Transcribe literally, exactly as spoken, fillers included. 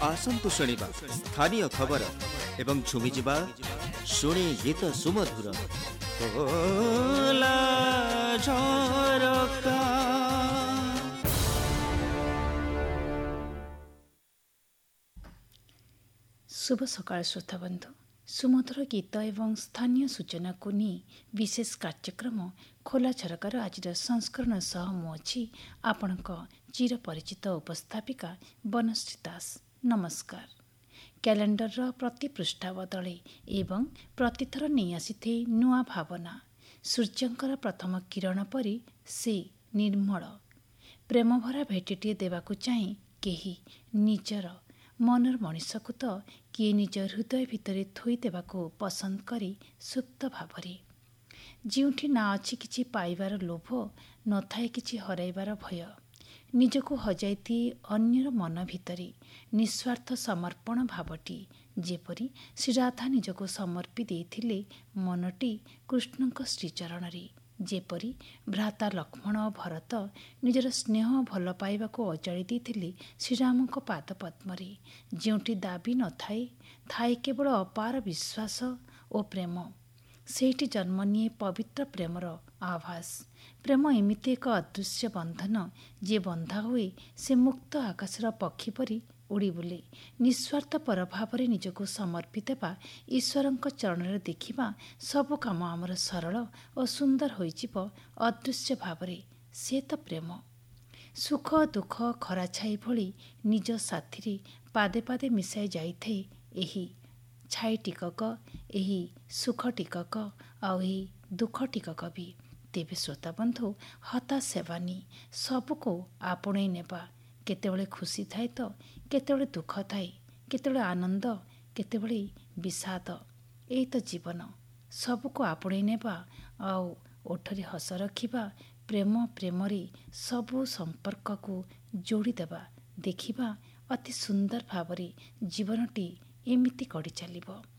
आसंतु शुणिबा स्थानीय खबर एवं झुमिजिबा शुणी गीत सुमधुर कोला झरका। शुभ सकाळ श्रोता बंधु, सुमधुर गीत एवं स्थानीय सूचना को नहीं विशेष कार्यक्रम खोला झरकार आज संस्करण सह मुझी आपण चिरपरिचित उपस्थापिका बनश्री दास। नमस्कार। क्यालेंडर प्रति पृष्ठा बदले एवं प्रतिथर नहीं आसी नुआ भावना सूर्यंकर प्रथम किरण परी से निर्मल प्रेमभरा भेटीटे देवाकू चाहे केही निजर मनर मनीष को तो किए निज हृदय भितर थोई देवाकू पसंद करी सुप्त भावरे जिउठी ना अच्छी किछि पाइबार लोभ न थाए किछि हराइबार भय निजको हजाइती अन्यर मन भितरे निस्वार्थ समर्पण भावटी जेपरी श्री राधा निजको समर्पी देइथिले मनटी कृष्णଙ୍କ श्रीचरण रे जेपरी भ्राता लक्ष्मण और भरत निजर स्नेह भल पाइबाको अजाड़ी देइथिले श्रीरामଙ୍କ पाद पद्मरे जोंटी दाबी न थाए थाए केवल अपार विश्वास और प्रेम सेठी जन्म निये पवित्र प्रेमर आभास। प्रेम एमिति एक अदृश्य बंधन जे बंधा हुए से मुक्त आकाशर पक्षी परी उड़ी बुले निस्वार्थ पर भाव निजको समर्पित बा ईश्वरଙ୍କ चरण देखिबा सब काम आमर सरल और सुंदर होइजिब अदृश्य भावरे से तो प्रेम। सुख दुख खरा छाई भली निज साथी पादे पादे मिसाई जाइथे एही छाई टिकक एही सुख टिकक आउ एही दुख टिकक भी। तेबे श्रोता बंधु हताश हेबानी सबको आपणई नेबा केतेबेले खुशी थाए तो केतेबेले दुख थाए केतेबेले आनंद केतेबेले विषाद एई तो जीवन सबको आपणई नेबा आउ ओठरे हस रखिबा प्रेम प्रेमरे सबु संपर्क को जोड़ी देबा देखिबा अति सुंदर भावरे जीवनटी एमिति कड़ी चलिबो।